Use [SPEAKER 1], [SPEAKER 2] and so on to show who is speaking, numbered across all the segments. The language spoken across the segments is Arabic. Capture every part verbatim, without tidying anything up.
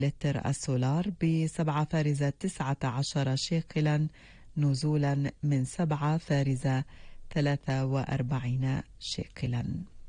[SPEAKER 1] لتر السولار بسبعة فارزة تسعة عشر شيكلا نزولا من سبعة فارزة ثلاثة وأربعين شيكلا.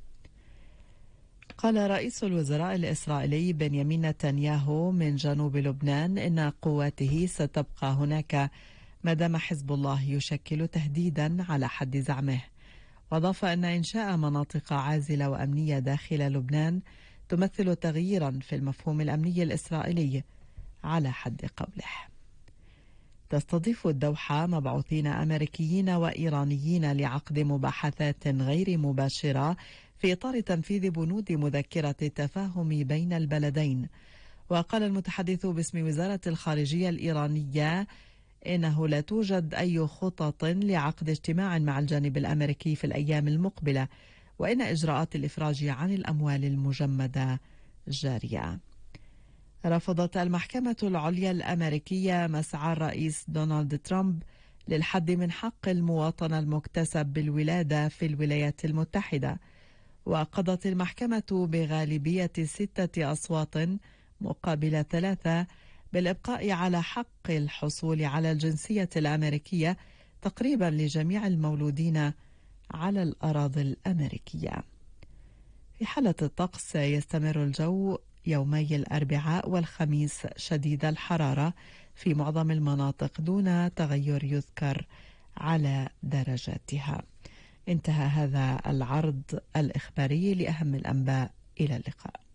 [SPEAKER 1] قال رئيس الوزراء الإسرائيلي بنيامين نتنياهو من جنوب لبنان إن قواته ستبقى هناك ما دام حزب الله يشكل تهديدا على حد زعمه، وأضاف أن إنشاء مناطق عازلة وأمنية داخل لبنان تمثل تغييرا في المفهوم الأمني الإسرائيلي على حد قوله. تستضيف الدوحة مبعوثين أمريكيين وإيرانيين لعقد مباحثات غير مباشرة في إطار تنفيذ بنود مذكرة التفاهم بين البلدين. وقال المتحدث باسم وزارة الخارجية الإيرانية إنه لا توجد أي خطط لعقد اجتماع مع الجانب الأمريكي في الأيام المقبلة، وإن إجراءات الإفراج عن الأموال المجمدة جارية. رفضت المحكمة العليا الأمريكية مسعى الرئيس دونالد ترامب للحد من حق المواطنة المكتسب بالولادة في الولايات المتحدة، وقضت المحكمة بغالبية ستة أصوات مقابل ثلاثة بالإبقاء على حق الحصول على الجنسية الأمريكية تقريبا لجميع المولودين على الأراضي الأمريكية. في حالة الطقس يستمر الجو يومي الأربعاء والخميس شديد الحرارة في معظم المناطق دون تغير يذكر على درجاتها. انتهى هذا العرض الإخباري لأهم الأنباء، إلى اللقاء.